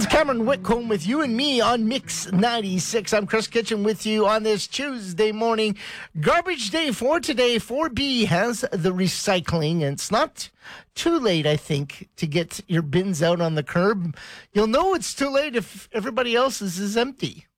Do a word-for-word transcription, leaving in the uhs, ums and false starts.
Cameron Whitcomb with you and me on Mix ninety-six. I'm Chris Kitchen with you on this Tuesday morning. Garbage day for today. four B has the recycling, and it's not too late, I think, to get your bins out on the curb. You'll know it's too late if everybody else's is empty.